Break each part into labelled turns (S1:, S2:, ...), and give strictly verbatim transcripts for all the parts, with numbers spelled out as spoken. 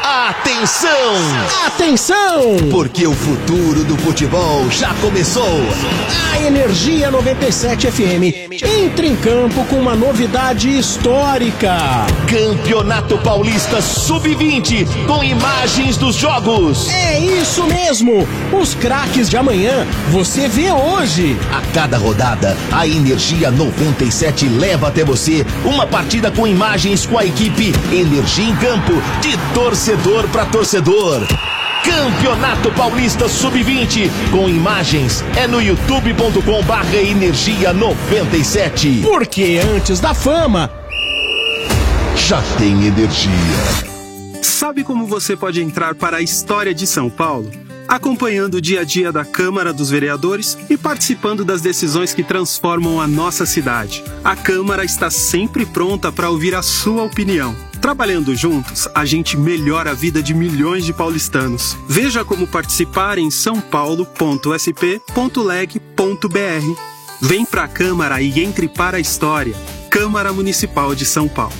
S1: Atenção!
S2: Atenção!
S1: Porque o futuro do futebol já começou.
S2: A Energia noventa e sete F M entra em campo com uma novidade histórica.
S1: Campeonato Paulista sub vinte com imagens dos jogos.
S2: É isso mesmo! Os craques de amanhã você vê hoje.
S1: A cada rodada, a Energia noventa e sete leva até você uma partida com imagens com a equipe Energia em Campo, de torcedor para torcedor. Campeonato Paulista sub vinte com imagens é no youtube ponto com barra energia noventa e sete.
S2: Porque antes da fama
S1: já tem energia.
S3: Sabe como você pode entrar para a história de São Paulo? Acompanhando o dia a dia da Câmara dos Vereadores e participando das decisões que transformam a nossa cidade. A Câmara está sempre pronta para ouvir a sua opinião. Trabalhando juntos, a gente melhora a vida de milhões de paulistanos. Veja como participar em são paulo ponto s p ponto leg ponto b r. Vem pra Câmara e entre para a história. Câmara Municipal de São Paulo.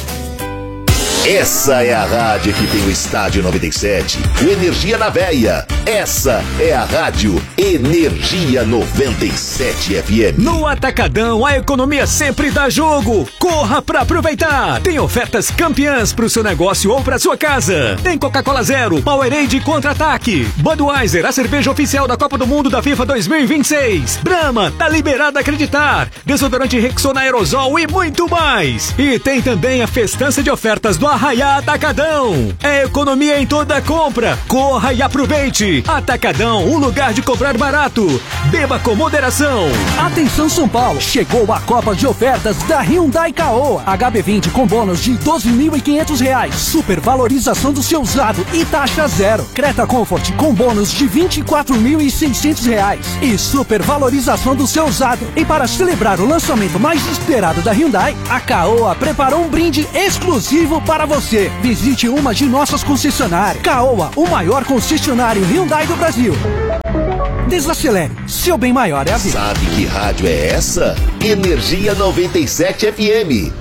S1: Essa é a rádio que tem o Estádio noventa e sete, o Energia na Veia. Essa é a rádio Energia noventa e sete F M.
S4: No Atacadão, a economia sempre dá jogo. Corra pra aproveitar. Tem ofertas campeãs pro seu negócio ou pra sua casa. Tem Coca-Cola Zero, Powerade Contra-Ataque, Budweiser, a cerveja oficial da Copa do Mundo da FIFA dois mil e vinte e seis. Brahma, tá liberado a acreditar. Desodorante Rexona Aerosol e muito mais. E tem também a festança de ofertas do Arraiá Atacadão. É economia em toda compra. Corra e aproveite. Atacadão, um lugar de comprar barato. Beba com moderação.
S5: Atenção São Paulo, chegou a Copa de Ofertas da Hyundai Caoa. H B vinte com bônus de doze mil e quinhentos reais. Supervalorização do seu usado e taxa zero. Creta Comfort com bônus de vinte e quatro mil e seiscentos reais. E supervalorização do seu usado. E para celebrar o lançamento mais esperado da Hyundai, a Caoa preparou um brinde exclusivo para você. Visite uma de nossas concessionárias. Caoa, o maior concessionário Hyundai do Brasil. Desacelere, seu bem maior é a vida.
S1: Sabe que rádio é essa? Energia noventa e sete F M.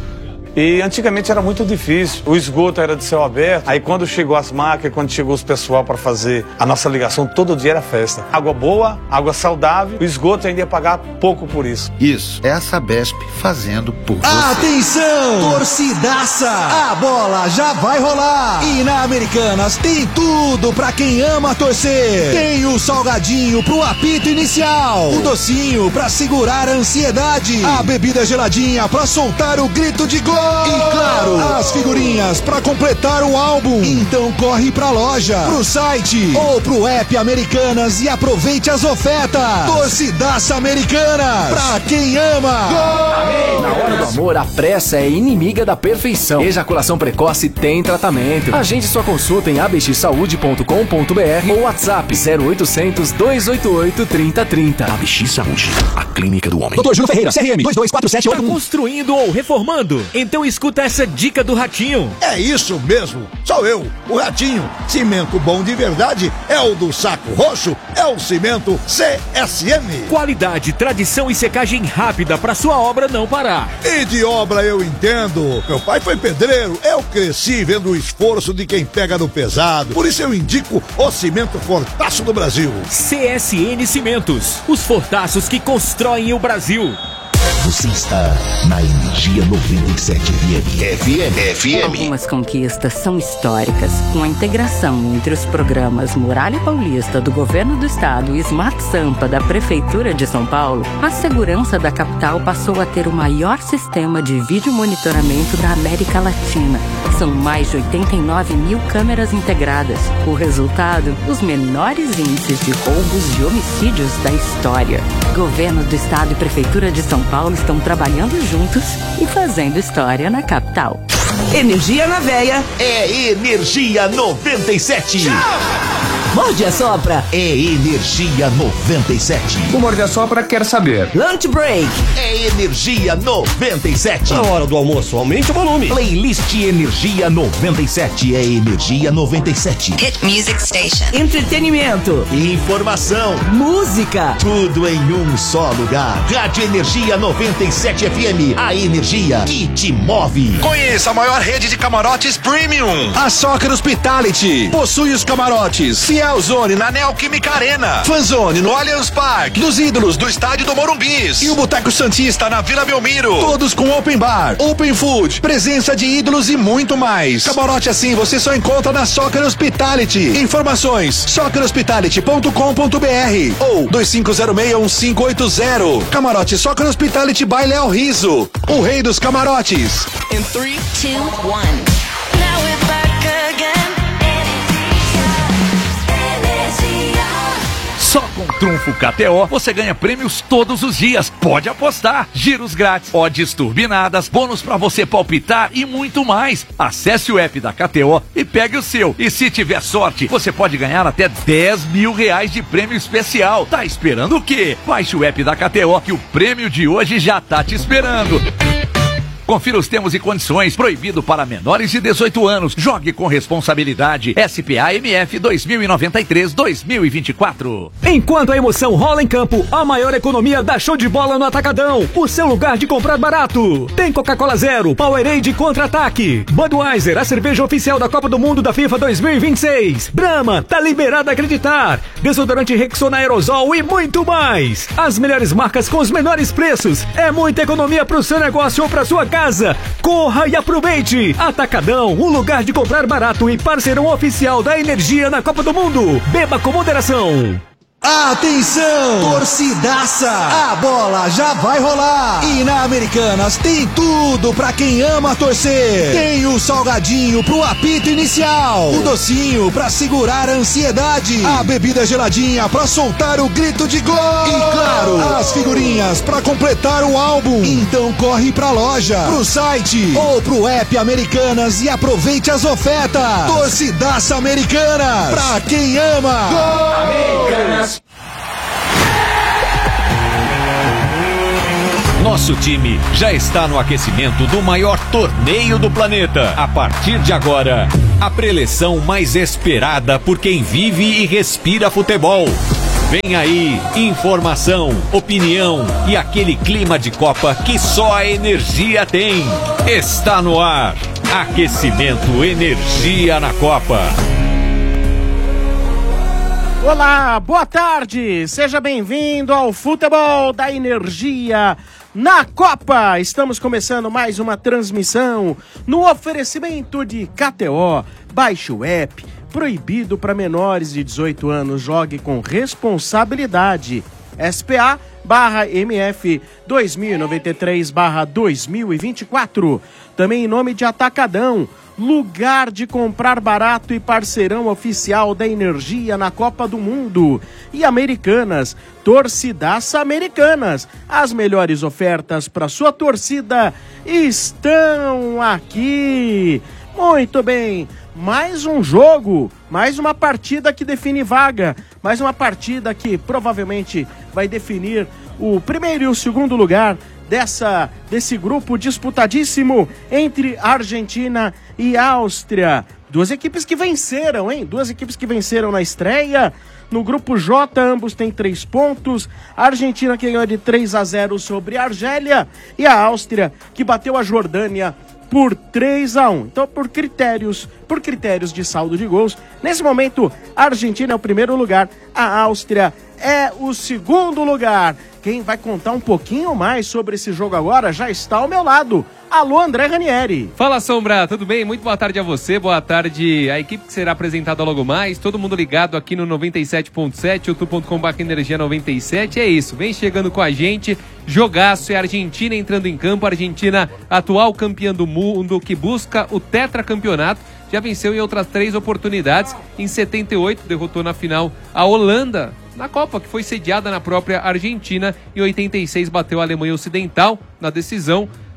S6: E antigamente era muito difícil, o esgoto era de céu aberto, aí quando chegou as máquinas, quando chegou os pessoal para fazer a nossa ligação, todo dia era festa. Água boa, água saudável, o esgoto ainda ia pagar pouco por isso.
S7: Isso, é a Sabesp fazendo por você.
S8: Atenção, torcidaça, a bola já vai rolar. E na Americanas tem tudo pra quem ama torcer. Tem o salgadinho pro apito inicial, o docinho pra segurar a ansiedade, a bebida geladinha pra soltar o grito de gol. E claro, as figurinhas pra completar o álbum. Então corre pra loja, pro site ou pro app Americanas e aproveite as ofertas. Torcidaça Americanas, pra quem ama. Gol!
S9: Na hora do amor, a pressa é inimiga da perfeição. Ejaculação precoce tem tratamento. Agende sua consulta em a b x saúde ponto com ponto b r ou WhatsApp zero oitocentos, dois oito oito, trinta trinta.
S1: A B X Saúde, a clínica do homem.
S2: doutor Júlio Ferreira, C R M dois dois quatro sete oito um.
S4: Tá construindo ou reformando? Então escuta essa dica do Ratinho.
S10: É isso mesmo, sou eu, o Ratinho. Cimento bom de verdade é o do Saco Roxo, é o cimento C S M.
S4: Qualidade, tradição e secagem rápida para sua obra não parar.
S10: E de obra eu entendo. Meu pai foi pedreiro, eu cresci vendo o esforço de quem pega no pesado. Por isso eu indico o cimento Fortaço do Brasil.
S4: C S N Cimentos, os fortaços que constroem o Brasil.
S1: Você está na Energia noventa e sete F M. F M. F M.
S11: Algumas conquistas são históricas. Com a integração entre os programas Muralha Paulista do Governo do Estado e Smart Sampa da Prefeitura de São Paulo, a segurança da capital passou a ter o maior sistema de vídeo monitoramento da América Latina. São mais de oitenta e nove mil câmeras integradas. O resultado, os menores índices de roubos e homicídios da história. Governo do Estado e Prefeitura de São Paulo estão trabalhando juntos e fazendo história na capital.
S12: Energia na Veia
S1: é Energia noventa e sete. Tchau!
S12: Morde a Sopra.
S1: É Energia noventa e sete.
S13: O Morde a Sopra quer saber.
S12: Lunch Break.
S1: É Energia noventa e sete.
S14: Na hora do almoço, aumente o volume.
S1: Playlist Energia noventa e sete. É Energia noventa e sete.
S12: Hit Music Station. Entretenimento.
S1: Informação.
S12: Música.
S1: Tudo em um só lugar. Rádio Energia noventa e sete F M. A energia que te move.
S15: Conheça a maior rede de camarotes premium.
S16: A Soccer Hospitality possui os camarotes Fiel Zone na Neoquímica Arena, Fanzone no Allianz Parque, nos ídolos do estádio do Morumbis e o Boteco Santista na Vila Belmiro. Todos com open bar, open food, presença de ídolos e muito mais. Camarote assim você só encontra na Soccer Hospitality. Informações soccer hospitality ponto com ponto b r ou dois cinco zero seis um cinco oito zero. Camarote Soccer Hospitality by Léo Riso, o rei dos camarotes.
S12: In three, two, one. Now we're back again.
S17: Só com Trunfo K T O você ganha prêmios todos os dias. Pode apostar, giros grátis, odds turbinadas, bônus pra você palpitar e muito mais. Acesse o app da K T O e pegue o seu. E se tiver sorte, você pode ganhar até dez mil reais de prêmio especial. Tá esperando o quê? Baixe o app da K T O que o prêmio de hoje já tá te esperando. Confira os termos e condições. Proibido para menores de dezoito anos. Jogue com responsabilidade. S P A M F dois mil e noventa e três dois mil e vinte e quatro.
S4: Enquanto a emoção rola em campo, a maior economia dá show de bola no Atacadão. O seu lugar de comprar barato. Tem Coca-Cola Zero, Powerade Contra-Ataque, Budweiser, a cerveja oficial da Copa do Mundo da FIFA dois mil e vinte e seis. Brahma, tá liberado a acreditar. Desodorante Rexona Aerosol e muito mais. As melhores marcas com os menores preços. É muita economia pro seu negócio ou pra sua casa. Corra e aproveite! Atacadão, um lugar de comprar barato e parceirão oficial da energia na Copa do Mundo. Beba com moderação.
S8: Atenção! Torcidaça! A bola já vai rolar! E na Americanas tem tudo pra quem ama torcer! Tem o salgadinho pro apito inicial, o docinho pra segurar a ansiedade, a bebida geladinha pra soltar o grito de gol! E claro, as figurinhas pra completar o álbum! Então corre pra loja, pro site ou pro app Americanas e aproveite as ofertas! Torcidaça Americanas! Pra quem ama! Gol! Americanas!
S18: Nosso time já está no aquecimento do maior torneio do planeta. A partir de agora, a preleção mais esperada por quem vive e respira futebol. Vem aí, informação, opinião e aquele clima de Copa que só a Energia tem. Está no ar. Aquecimento Energia na Copa.
S2: Olá, boa tarde, seja bem-vindo ao Futebol da Energia na Copa. Estamos começando mais uma transmissão no oferecimento de K T O. Baixe o app, proibido para menores de dezoito anos, jogue com responsabilidade. S P A barra M F dois mil e noventa e três barra dois mil e vinte e quatro. Também em nome de Atacadão, lugar de comprar barato e parceirão oficial da energia na Copa do Mundo. E Americanas, torcidaça Americanas. As melhores ofertas para sua torcida estão aqui. Muito bem, mais um jogo, mais uma partida que define vaga, mais uma partida que provavelmente vai definir o primeiro e o segundo lugar dessa, desse grupo disputadíssimo entre Argentina e Áustria. Duas equipes que venceram, hein? Duas equipes que venceram na estreia. No grupo J, ambos têm três pontos. A Argentina que ganhou de três a zero sobre a Argélia e a Áustria que bateu a Jordânia por três a um. Então, por critérios, por critérios de saldo de gols, nesse momento, a Argentina é o primeiro lugar, a Áustria é o segundo lugar. Quem vai contar um pouquinho mais sobre esse jogo agora já está ao meu lado. Alô, André Ranieri.
S19: Fala, Sombra, tudo bem? Muito boa tarde a você, boa tarde à equipe que será apresentada logo mais. Todo mundo ligado aqui no noventa e sete ponto sete, youtube ponto com barra energia noventa e sete. É isso, vem chegando com a gente. Jogaço, é a Argentina entrando em campo. A Argentina, atual campeã do mundo, que busca o tetracampeonato. Já venceu em outras três oportunidades. Em setenta e oito, derrotou na final a Holanda na Copa, que foi sediada na própria Argentina. Em oitenta e seis, bateu a Alemanha Ocidental na decisão.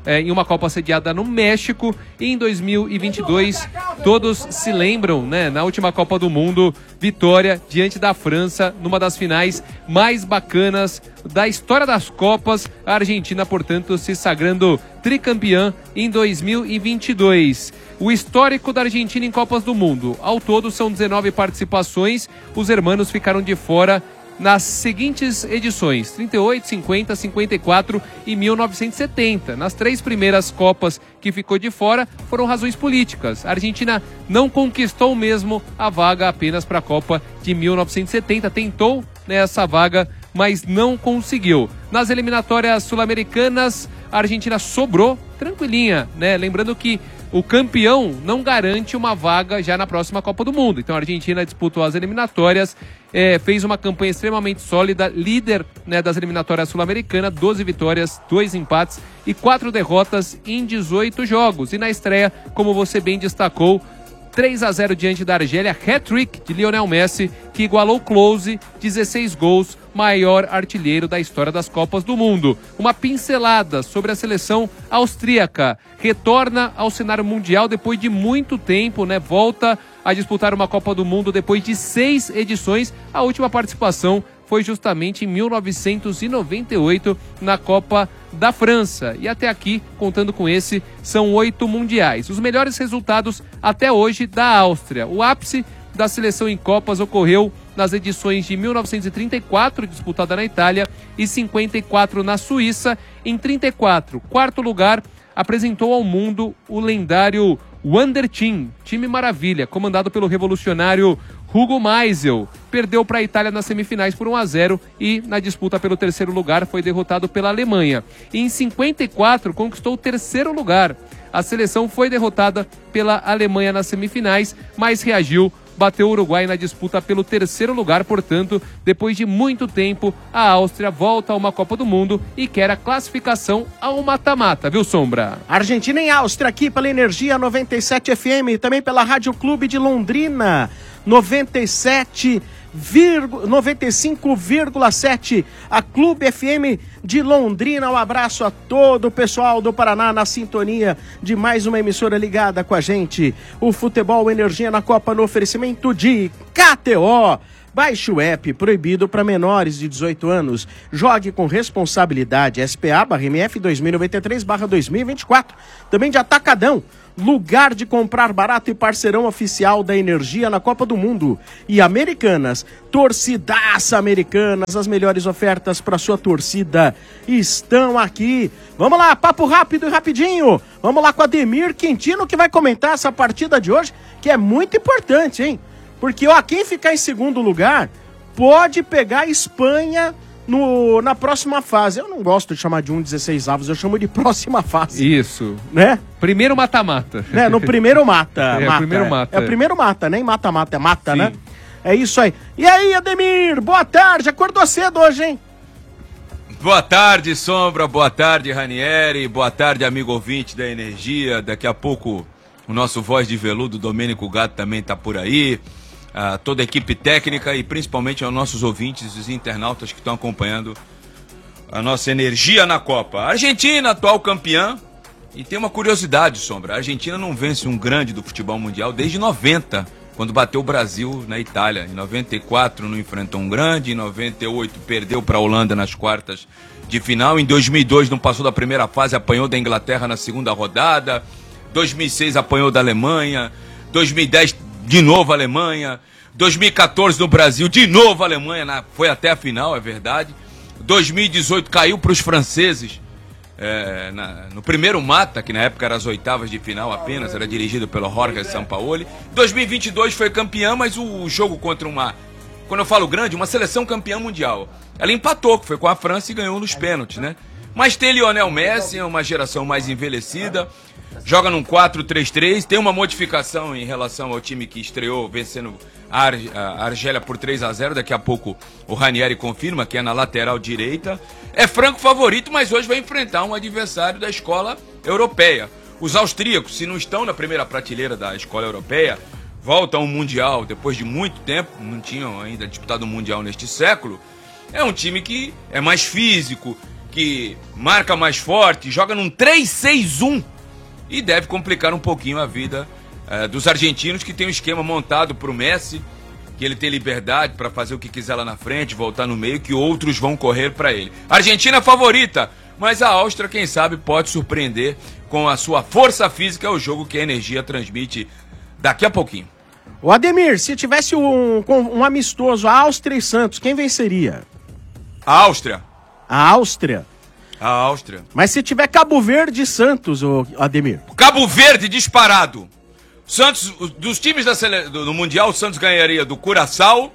S19: é, em uma Copa sediada no México. E em dois mil e vinte e dois, todos se lembram, né, na última Copa do Mundo, vitória diante da França, numa das finais mais bacanas da história das Copas. A Argentina, portanto, se sagrando tricampeã em dois mil e vinte e dois. O histórico da Argentina em Copas do Mundo. Ao todo, são dezenove participações. Os hermanos ficaram de fora nas seguintes edições: trinta e oito, cinquenta, cinquenta e quatro e mil novecentos e setenta. Nas três primeiras Copas que ficou de fora foram razões políticas. A Argentina não conquistou mesmo a vaga apenas para a Copa de mil novecentos e setenta. Tentou nessa vaga, mas não conseguiu. Nas eliminatórias sul-americanas, a Argentina sobrou tranquilinha, né? Lembrando que o campeão não garante uma vaga já na próxima Copa do Mundo. Então a Argentina disputou as eliminatórias, é, fez uma campanha extremamente sólida, líder, né, das eliminatórias sul-americanas, doze vitórias, dois empates e quatro derrotas em dezoito jogos. E na estreia, como você bem destacou, três a zero diante da Argélia, hat-trick de Lionel Messi, que igualou Klose, dezesseis gols, maior artilheiro da história das Copas do Mundo. Uma pincelada sobre a seleção austríaca. Retorna ao cenário mundial depois de muito tempo, né? Volta a disputar uma Copa do Mundo depois de seis edições. A última participação foi justamente em mil novecentos e noventa e oito na Copa da França. E até aqui, contando com esse, são oito mundiais. Os melhores resultados até hoje da Áustria. O ápice da seleção em Copas ocorreu nas edições de mil novecentos e trinta e quatro, disputada na Itália, e cinquenta e quatro na Suíça. Em trinta e quatro, quarto lugar, apresentou ao mundo o lendário Wonder Team, time maravilha, comandado pelo revolucionário Hugo Meisel. Perdeu para a Itália nas semifinais por um a zero e na disputa pelo terceiro lugar foi derrotado pela Alemanha. E em cinquenta e quatro conquistou o terceiro lugar. A seleção foi derrotada pela Alemanha nas semifinais, mas reagiu, bateu o Uruguai na disputa pelo terceiro lugar. Portanto, depois de muito tempo, a Áustria volta a uma Copa do Mundo e quer a classificação ao mata-mata, viu, Sombra?
S2: Argentina e Áustria aqui pela Energia noventa e sete F M, também pela Rádio Clube de Londrina, noventa e sete, noventa e cinco vírgula sete, a Clube F M de Londrina. Um abraço a todo o pessoal do Paraná na sintonia de mais uma emissora ligada com a gente. O Futebol Energia na Copa no oferecimento de K T O. Baixe o app, proibido para menores de dezoito anos. Jogue com responsabilidade. S P A barra M F dois mil e noventa e três barra dois mil e vinte e quatro. Também de Atacadão. Lugar de comprar barato e parceirão oficial da Energia na Copa do Mundo. E Americanas, torcidaça Americanas, as melhores ofertas para sua torcida estão aqui. Vamos lá, papo rápido e rapidinho. Vamos lá com a Ademir Quintino, que vai comentar essa partida de hoje, que é muito importante, hein? Porque, ó, quem ficar em segundo lugar pode pegar a Espanha no, na próxima fase. Eu não gosto de chamar de um dezesseis avos, eu chamo de próxima fase.
S19: Isso.
S2: Né?
S19: Primeiro mata-mata.
S2: Né? No primeiro mata.
S19: É,
S2: mata,
S19: primeiro mata.
S2: É, é o primeiro mata, nem mata-mata, é mata,
S19: Sim.
S2: né? É isso aí. E aí, Ademir, boa tarde. Acordou cedo hoje, hein?
S20: Boa tarde, Sombra. Boa tarde, Ranieri. Boa tarde, amigo ouvinte da Energia. Daqui a pouco o nosso voz de veludo, Domênico Gato, também tá por aí. A toda a equipe técnica e principalmente aos nossos ouvintes, os internautas que estão acompanhando a nossa Energia na Copa. A Argentina, atual campeã, e tem uma curiosidade, Sombra, a Argentina não vence um grande do futebol mundial desde noventa, quando bateu o Brasil na Itália. Em noventa e quatro não enfrentou um grande, em noventa e oito perdeu para a Holanda nas quartas de final, em dois mil e dois não passou da primeira fase, apanhou da Inglaterra na segunda rodada, dois mil e seis apanhou da Alemanha, dois mil e dez de novo a Alemanha, dois mil e quatorze no Brasil, de novo a Alemanha, na, foi até a final, é verdade. dois mil e dezoito caiu para os franceses, é, na, no primeiro mata, que na época era as oitavas de final apenas, era dirigido pelo Jorge Sampaoli. dois mil e vinte e dois foi campeã, mas o, o jogo contra uma, quando eu falo grande, uma seleção campeã mundial, ela empatou, que foi com a França e ganhou nos pênaltis, né? Mas tem Lionel Messi, é uma geração mais envelhecida, joga num quatro três três, tem uma modificação em relação ao time que estreou vencendo a, Ar a Argélia por três a zero, daqui a pouco o Ranieri confirma que é na lateral direita. É franco favorito, mas hoje vai enfrentar um adversário da escola europeia. Os austríacos, se não estão na primeira prateleira da escola europeia, voltam ao Mundial depois de muito tempo, não tinham ainda disputado o Mundial neste século. É um time que é mais físico, que marca mais forte, joga num três seis um e deve complicar um pouquinho a vida uh, dos argentinos, que tem um esquema montado pro Messi, que ele tem liberdade para fazer o que quiser lá na frente, voltar no meio, que outros vão correr para ele. Argentina favorita, mas a Áustria, quem sabe, pode surpreender com a sua força física, é o jogo que a Energia transmite daqui a pouquinho.
S2: O Ademir, se tivesse um, um amistoso Áustria e Santos, quem venceria?
S20: A Áustria.
S2: A Áustria?
S20: A Áustria.
S2: Mas se tiver Cabo Verde e Santos, ô Ademir?
S20: Cabo Verde disparado. Santos, dos times da sele... do, do Mundial, o Santos ganharia do Curaçao.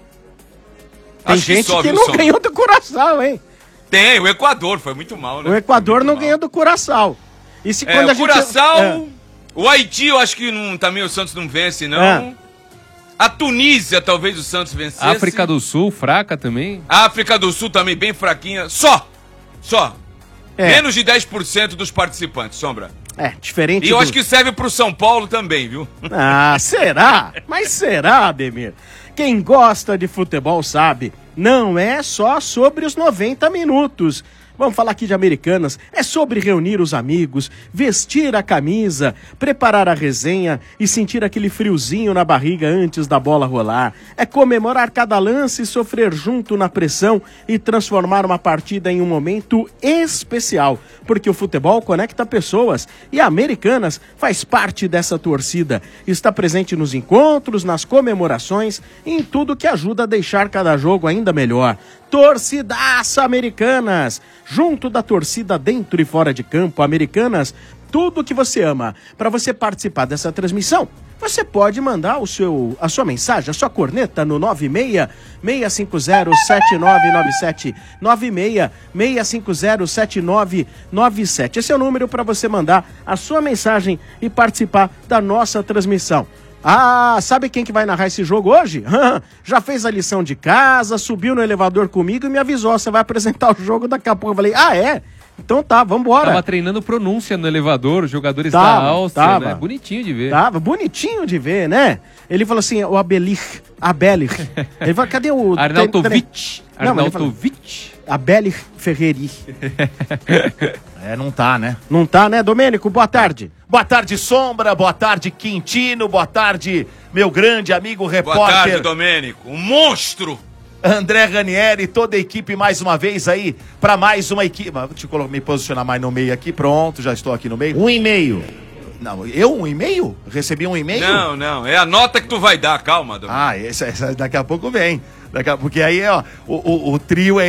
S2: Tem
S20: Acho
S2: gente
S20: que, só,
S2: que
S20: viu,
S2: não
S20: Sombra?
S2: ganhou do Curaçao, hein?
S20: Tem, o Equador, foi muito mal, né?
S2: O Equador não ganhou do Curaçao. E se
S20: É,
S2: quando
S20: o
S2: a gente...
S20: Curaçao,
S2: É.
S20: o Haiti, eu acho que não, também o Santos não vence, não.
S2: É.
S20: A Tunísia, talvez o Santos vencesse.
S19: África do Sul, fraca também.
S20: A África do Sul também bem fraquinha. Só! Só!
S2: É.
S20: Menos de dez por cento dos participantes, Sombra.
S2: É, diferente
S20: E eu
S2: do-
S20: acho que serve pro São Paulo também, viu?
S2: Ah, será? Mas será, Ademir? Quem gosta de futebol sabe, não é só sobre os noventa minutos. Vamos falar aqui de Americanas, é sobre reunir os amigos, vestir a camisa, preparar a resenha e sentir aquele friozinho na barriga antes da bola rolar. É comemorar cada lance, sofrer junto na pressão e transformar uma partida em um momento especial. Porque o futebol conecta pessoas e a Americanas faz parte dessa torcida. Está presente nos encontros, nas comemorações e em tudo que ajuda a deixar cada jogo ainda melhor. Torcidaça Americanas! Junto da torcida dentro e fora de campo, Americanas, tudo que você ama. Para você participar dessa transmissão, você pode mandar o seu, a sua mensagem, a sua corneta no nove seis, seis cinco zero, sete nove nove sete, nove seis, seis cinco zero, sete nove nove sete. Esse é o número para você mandar a sua mensagem e participar da nossa transmissão. Ah, sabe quem que vai narrar esse jogo hoje? Já fez a lição de casa, subiu no elevador comigo e me avisou, você vai apresentar o jogo daqui a pouco. Eu falei, ah é? Então tá, vambora.
S19: Tava treinando pronúncia no elevador, os jogadores
S2: Tava,
S19: da Áustria,
S2: tava.
S19: né? Bonitinho de ver.
S2: Tava bonitinho de ver, né? Ele falou assim, o Abelich, Abelich. Ele falou, cadê o...
S19: Arnautovic.
S2: Não, mas ele falou,
S19: Arnautovic.
S2: Abelich Ferreri.
S21: É, não tá, né?
S2: Não tá, né, Domênico? Boa tarde.
S21: Boa tarde, Sombra. Boa tarde, Quintino. Boa tarde, meu grande amigo repórter.
S20: Boa tarde, Domênico. Um monstro!
S21: André Ranieri, toda a equipe mais uma vez aí para mais uma equipe. Deixa eu colo- me posicionar mais no meio aqui. Pronto, já estou aqui no meio. Um e-mail. Não, eu um e-mail? Recebi um e-mail?
S20: Não, não, é a nota que tu vai dar, calma, Domênico.
S21: Ah, esse, esse daqui a pouco vem. Daqui a, porque aí, ó, o, o, o trio é